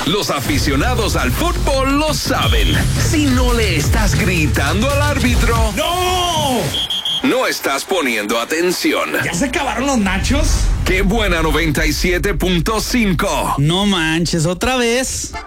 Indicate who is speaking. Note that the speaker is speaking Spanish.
Speaker 1: Los aficionados al fútbol lo saben. Si no le estás gritando al árbitro,
Speaker 2: ¡no!
Speaker 1: No estás poniendo atención.
Speaker 2: ¿Ya se acabaron los nachos?
Speaker 1: ¡Qué buena 97.5!
Speaker 3: No manches, ¿otra vez?